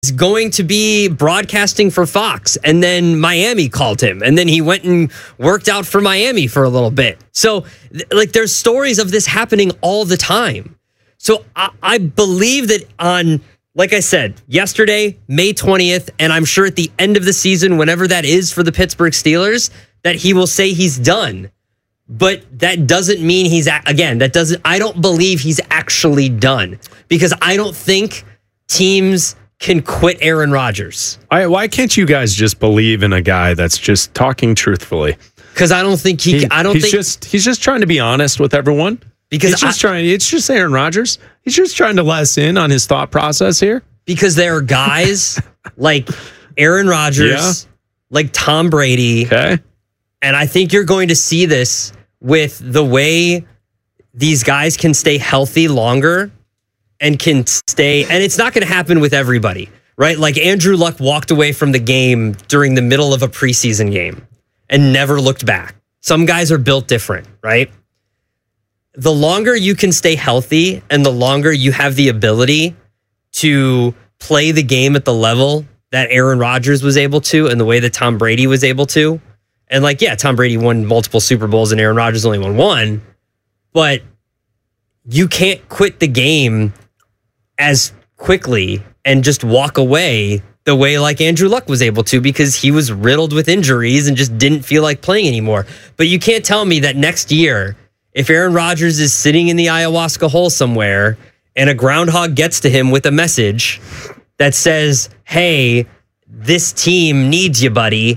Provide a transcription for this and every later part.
going to be broadcasting for Fox, and then Miami called him, and then he went and worked out for Miami for a little bit. So like there's stories of this happening all the time. So I believe that on, like I said, yesterday, May 20th, and I'm sure at the end of the season, whenever that is for the Pittsburgh Steelers, that he will say he's done. But that doesn't mean I don't believe he's actually done, because I don't think teams can quit Aaron Rodgers. Why can't you guys just believe in a guy that's just talking truthfully? Because I don't think he's just trying to be honest with everyone. Because it's just Aaron Rodgers. He's just trying to let us in on his thought process here. Because there are guys like Aaron Rodgers, like Tom Brady. Okay. And I think you're going to see this with the way these guys can stay healthy longer and can stay, and it's not going to happen with everybody, right? Like Andrew Luck walked away from the game during the middle of a preseason game and never looked back. Some guys are built different, right? The longer you can stay healthy and the longer you have the ability to play the game at the level that Aaron Rodgers was able to and the way that Tom Brady was able to. And like, yeah, Tom Brady won multiple Super Bowls and Aaron Rodgers only won one, but you can't quit the game as quickly and just walk away the way like Andrew Luck was able to, because he was riddled with injuries and just didn't feel like playing anymore. But you can't tell me that next year, if Aaron Rodgers is sitting in the ayahuasca hole somewhere and a groundhog gets to him with a message that says, hey, this team needs you, buddy,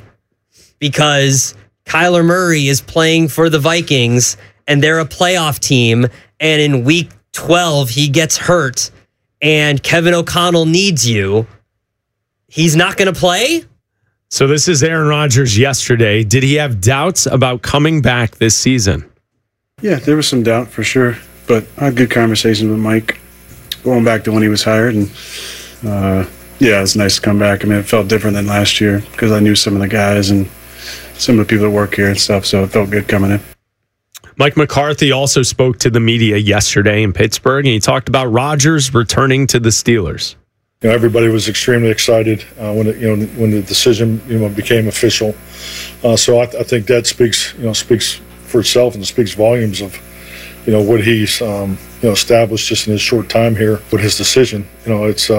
because Kyler Murray is playing for the Vikings and they're a playoff team, and in week 12 he gets hurt and Kevin O'Connell needs you, he's not going to play? So this is Aaron Rodgers yesterday. Did he have doubts about coming back this season? Yeah, there was some doubt for sure, but I had good conversations with Mike going back to when he was hired, and yeah, it was nice to come back. I mean, it felt different than last year because I knew some of the guys and some of the people that work here and stuff, so it felt good coming in. Mike McCarthy also spoke to the media yesterday in Pittsburgh, and he talked about Rodgers returning to the Steelers. You know, everybody was extremely excited when the decision became official. So I think that speaks for itself and speaks volumes of what he's established just in his short time here with his decision. There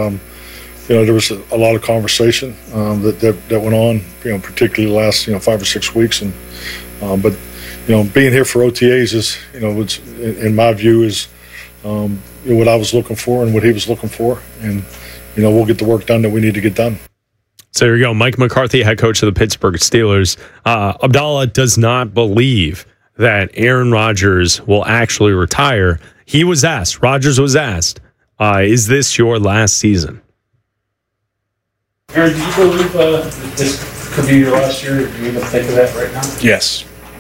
was a lot of conversation that went on, particularly the last 5 or 6 weeks, but being here for OTAs is in my view is what I was looking for and what he was looking for, and we'll get the work done that we need to get done. So there you go, Mike McCarthy, head coach of the Pittsburgh Steelers. Abdallah does not believe that Aaron Rodgers will actually retire. Rodgers was asked, is this your last season? Aaron, do you believe this could be your last year? Do you even think of that right now? Yes.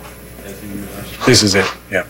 This is it, yeah.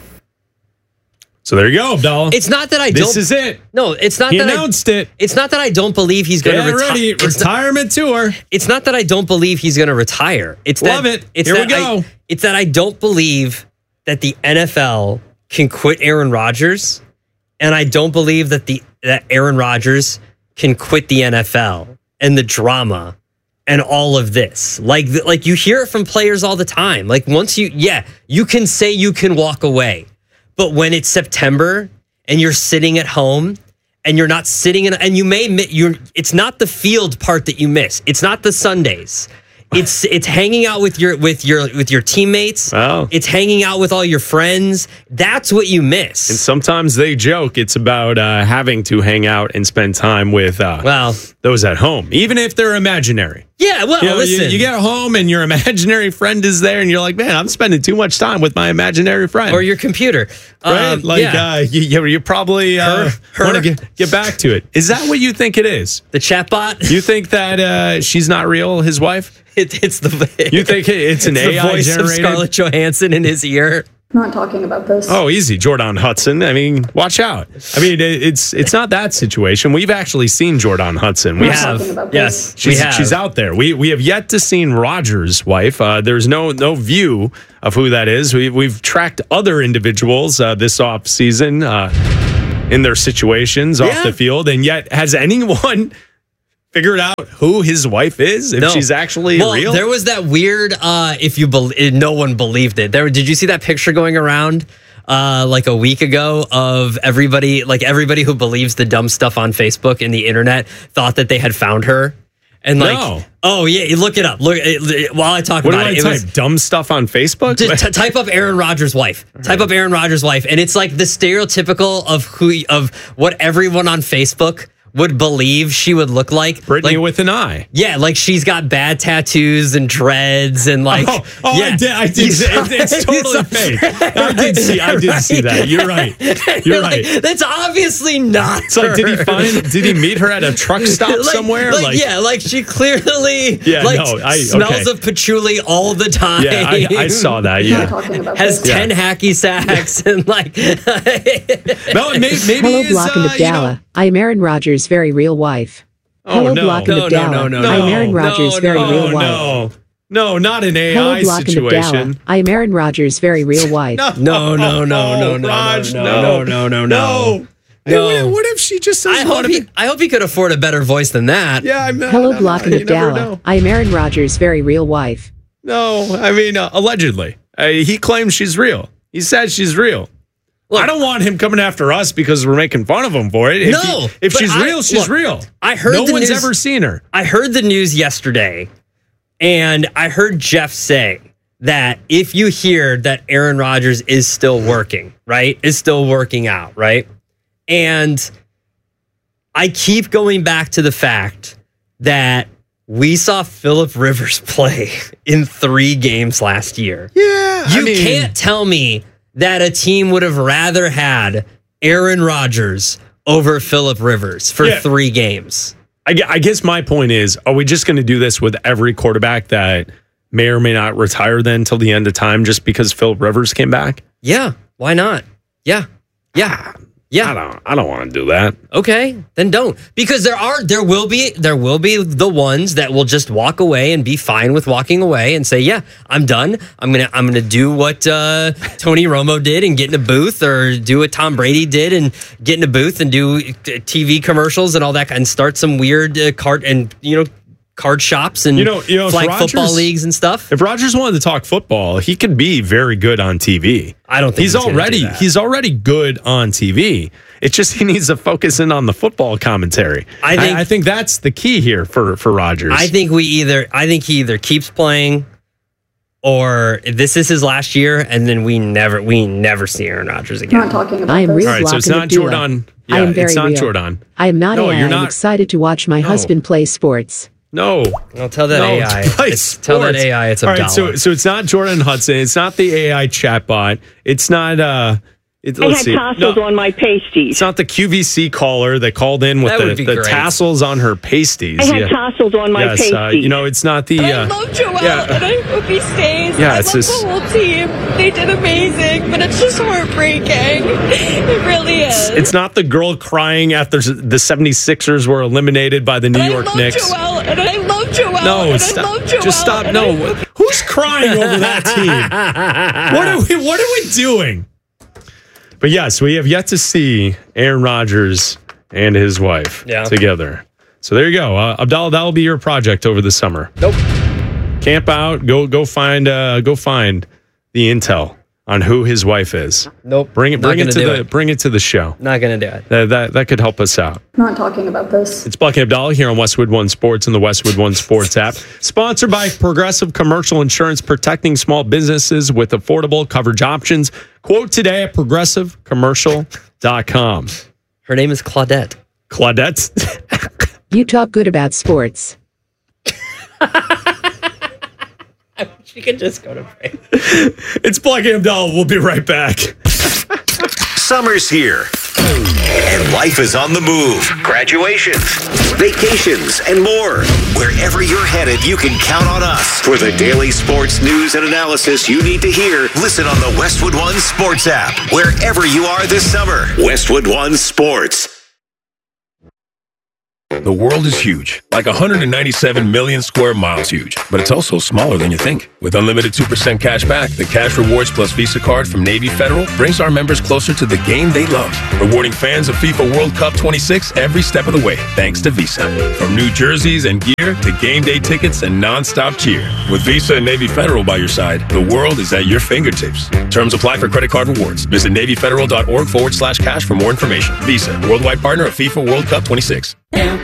So there you go, Abdallah. It's not that I don't. This is it. No, it's not he that announced it. It's not that I don't believe he's going to retire. Retirement tour. It's not that I don't believe he's going to retire. It's Love it. Here we go. It's that I don't believe that the NFL can quit Aaron Rodgers, and I don't believe that that Aaron Rodgers can quit the NFL and the drama and all of this. Like you hear it from players all the time. Like once you can say you can walk away. But when it's September and you're sitting at home and you're not sitting and it's not the field part that you miss. It's not the Sundays. It's hanging out with your teammates. Wow. It's hanging out with all your friends. That's what you miss. And sometimes they joke it's about having to hang out and spend time with those at home, even if they're imaginary. Yeah, well, listen. You get home and your imaginary friend is there, and you're like, man, I'm spending too much time with my imaginary friend. Or your computer. Right? You probably want to get back to it. Is that what you think it is? The chatbot? You think that she's not real, his wife? It's you think it's an AI voice generated? Of Scarlett Johansson in his ear. I'm not talking about this. Oh, easy, Jordan Hudson. I mean, watch out. I mean, it's not that situation. We've actually seen Jordan Hudson. We have. Yes, she's out there. We have yet to seen Rodgers' wife. There's no view of who that is. We've tracked other individuals this off season in their situations off the field, and yet has anyone figured out who his wife is? If she's actually real? There was that weird, no one believed it. Did you see that picture going around like a week ago of everybody who believes the dumb stuff on Facebook and the internet thought that they had found her? And oh yeah, look it up. Look while I talk about it. What do I type? Dumb stuff on Facebook? Just type up Aaron Rodgers' wife. Type up Aaron Rodgers' wife, and it's like the stereotypical of what everyone on Facebook would believe she would look like. Brittany with an eye. Yeah, like she's got bad tattoos and dreads and like. Yeah. I did. It's totally fake. I did see that. You're right. You're right. That's obviously not. It's like, did he meet her at a truck stop somewhere? Like she clearly smells of patchouli all the time. Yeah, I saw that. Yeah, has 10 hacky sacks and like. No, maybe Hello, Block and Abdallah. I am Aaron Rodgers' very real wife. Hello, Block and Abdallah. I am Aaron Rodgers' very real wife. No, not an AI situation. I am Aaron Rodgers' very real wife. No. Raj, no. What if she just says? I hope he could afford a better voice than that. Yeah, Hello, Block and Abdallah. I am Aaron Rodgers' very real wife. No, I mean allegedly. He claims she's real. He says she's real. Look, I don't want him coming after us because we're making fun of him for it. If she's real, she's real. I heard no one's ever seen her. I heard the news yesterday, and I heard Jeff say that if you hear that Aaron Rodgers is still working, right, is still working out, right, and I keep going back to the fact that we saw Phillip Rivers play in 3 games last year. Yeah, you can't tell me that a team would have rather had Aaron Rodgers over Phillip Rivers for 3 games. I guess my point is, are we just going to do this with every quarterback that may or may not retire then till the end of time just because Phillip Rivers came back? Yeah, why not? Yeah. I don't want to do that. Okay, then don't. Because there will be the ones that will just walk away and be fine with walking away and say, yeah, I'm done. I'm gonna do what Tony Romo did and get in a booth, or do what Tom Brady did and get in a booth and do TV commercials and all that, and start some weird card shops and flag football leagues and stuff. If Rodgers wanted to talk football, he could be very good on TV. I don't think he's already good on TV. It's just he needs to focus in on the football commentary. I think that's the key here for Rodgers. I think he either keeps playing, or this is his last year, and then we never see Aaron Rodgers again. I'm not talking about I am real. All right, so it's not Jordan. Yeah, I am very it's not real. Jordan. I am not. No, AI. you're not. I'm excited to watch my husband play sports. No. I'll tell that AI. Tell that AI it's Abdallah. All right, so it's not Jordan Hudson. It's not the AI chatbot. It's not. I had tassels on my pasties. It's not the QVC caller that called in with the tassels on her pasties. I had tassels on my pasties. It's not the. I love Joel, and I hope he stays. Yeah, I love the whole team. They did amazing, but it's just heartbreaking. It really is. It's not the girl crying after the 76ers were eliminated by the New York Knicks. Joel, and I love Joel. No, and I love Joel. Just stop. No, who's crying over that team? What are we doing? But yes, we have yet to see Aaron Rodgers and his wife together. So there you go, Abdallah. That'll be your project over the summer. Nope. Camp out. Go find the intel on who his wife is. Nope. Bring it to the show. Not gonna do it. That could help us out. I'm not talking about this. It's Buck and Abdallah here on Westwood One Sports and the Westwood One Sports app. Sponsored by Progressive Commercial Insurance, protecting small businesses with affordable coverage options. Quote today at progressivecommercial.com. Her name is Claudette. Claudette? You talk good about sports. She can just go to break. It's Buck and Abdallah. We'll be right back. Summer's here, and life is on the move. Graduations, vacations, and more. Wherever you're headed, you can count on us. For the daily sports news and analysis you need to hear, listen on the Westwood One Sports app. Wherever you are this summer, Westwood One Sports. The world is huge, like 197 million square miles huge, but it's also smaller than you think. With unlimited 2% cash back, the Cash Rewards Plus Visa card from Navy Federal brings our members closer to the game they love, rewarding fans of FIFA World Cup 26 every step of the way, thanks to Visa. From new jerseys and gear to game day tickets and non-stop cheer. With Visa and Navy Federal by your side, the world is at your fingertips. Terms apply for credit card rewards. Visit NavyFederal.org/cash for more information. Visa, worldwide partner of FIFA World Cup 26.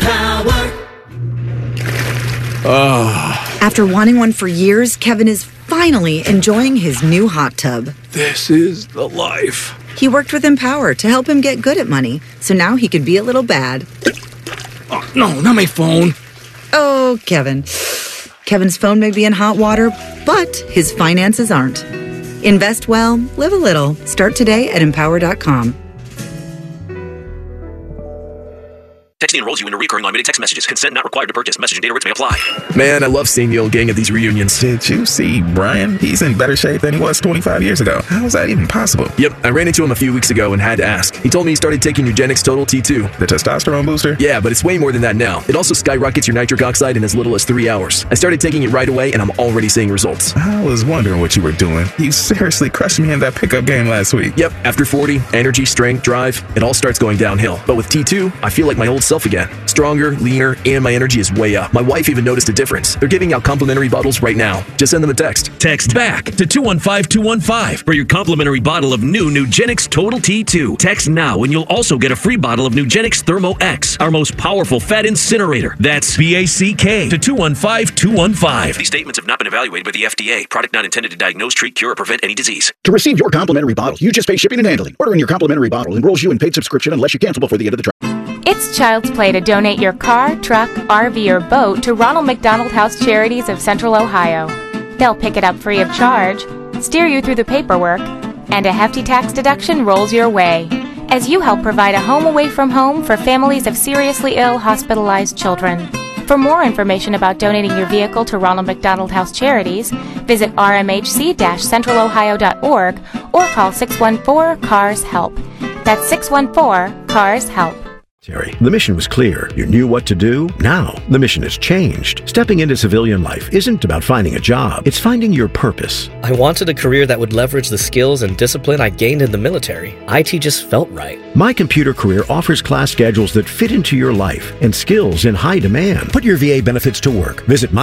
After wanting one for years, Kevin is finally enjoying his new hot tub. This is the life. He worked with Empower to help him get good at money, so now he could be a little bad. Oh, no, not my phone. Oh, Kevin. Kevin's phone may be in hot water, but his finances aren't. Invest well, live a little. Start today at Empower.com. Texting enrolls you into recurring automated text messages. Consent not required to purchase. Message and data rates may apply. Man, I love seeing the old gang at these reunions. Did you see Brian? He's in better shape than he was 25 years ago. How is that even possible? Yep, I ran into him a few weeks ago and had to ask. He told me he started taking Nugenix Total T2. The testosterone booster? Yeah, but it's way more than that now. It also skyrockets your nitric oxide in as little as 3 hours. I started taking it right away and I'm already seeing results. I was wondering what you were doing. You seriously crushed me in that pickup game last week. Yep, after 40, energy, strength, drive, it all starts going downhill. But with T2, I feel like my old self again. Stronger, leaner, and my energy is way up. My wife even noticed a difference. They're giving out complimentary bottles right now. Just send them a text. Text BACK to 215-215 for your complimentary bottle of new Nugenix Total T2. Text now and you'll also get a free bottle of Nugenix Thermo X, our most powerful fat incinerator. That's BACK to 215-215. These statements have not been evaluated by the FDA. Product not intended to diagnose, treat, cure, or prevent any disease. To receive your complimentary bottle, you just pay shipping and handling. Ordering your complimentary bottle enrolls you in paid subscription unless you cancel before the end of the trial. It's Child's Play to donate your car, truck, RV, or boat to Ronald McDonald House Charities of Central Ohio. They'll pick it up free of charge, steer you through the paperwork, and a hefty tax deduction rolls your way as you help provide a home away from home for families of seriously ill, hospitalized children. For more information about donating your vehicle to Ronald McDonald House Charities, visit rmhc-centralohio.org or call 614-CARS-HELP. That's 614-CARS-HELP. Terry, the mission was clear. You knew what to do. Now, the mission has changed. Stepping into civilian life isn't about finding a job. It's finding your purpose. I wanted a career that would leverage the skills and discipline I gained in the military. IT just felt right. My Computer Career offers class schedules that fit into your life and skills in high demand. Put your VA benefits to work. Visit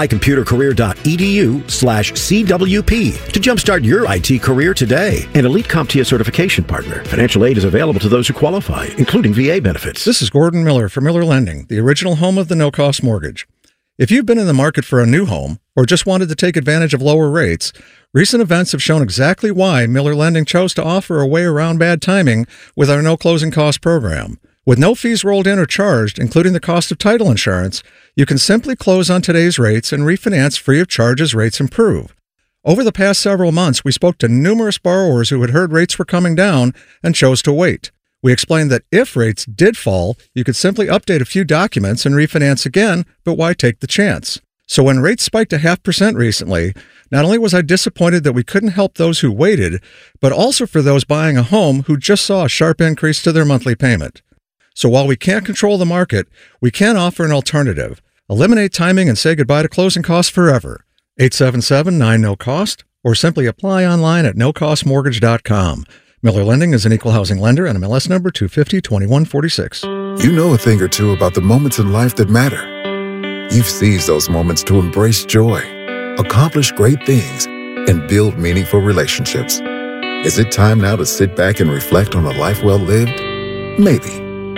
mycomputercareer.edu/CWP to jumpstart your IT career today. An Elite CompTIA certification partner. Financial aid is available to those who qualify, including VA benefits. This is Gordon Miller for Miller Lending, the original home of the no-cost mortgage. If you've been in the market for a new home or just wanted to take advantage of lower rates, recent events have shown exactly why Miller Lending chose to offer a way around bad timing with our no closing cost program. With no fees rolled in or charged, including the cost of title insurance, you can simply close on today's rates and refinance free of charge as rates improve. Over the past several months, we spoke to numerous borrowers who had heard rates were coming down and chose to wait. We explained that if rates did fall, you could simply update a few documents and refinance again, but why take the chance? So when rates spiked 0.5% recently, not only was I disappointed that we couldn't help those who waited, but also for those buying a home who just saw a sharp increase to their monthly payment. So while we can't control the market, we can offer an alternative. Eliminate timing and say goodbye to closing costs forever. 877-9-NO-COST or simply apply online at nocostmortgage.com. Miller Lending is an equal housing lender and MLS number 250-2146. You know a thing or two about the moments in life that matter. You've seized those moments to embrace joy, accomplish great things, and build meaningful relationships. Is it time now to sit back and reflect on a life well lived? Maybe.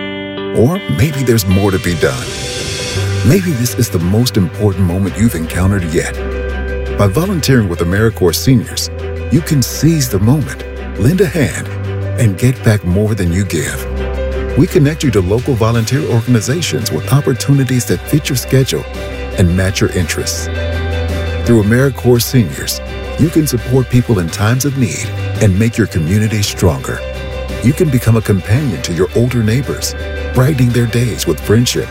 Or maybe there's more to be done. Maybe this is the most important moment you've encountered yet. By volunteering with AmeriCorps Seniors, you can seize the moment, lend a hand, and get back more than you give. We connect you to local volunteer organizations with opportunities that fit your schedule and match your interests. Through AmeriCorps Seniors, you can support people in times of need and make your community stronger. You can become a companion to your older neighbors, brightening their days with friendship.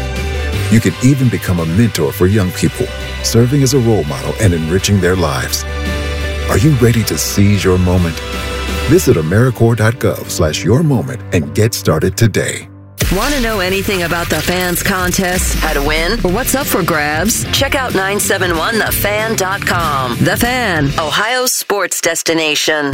You can even become a mentor for young people, serving as a role model and enriching their lives. Are you ready to seize your moment? Visit AmeriCorps.gov/yourmoment and get started today. Want to know anything about the Fans contest? How to win? Or what's up for grabs? Check out 971thefan.com. The Fan, Ohio's sports destination.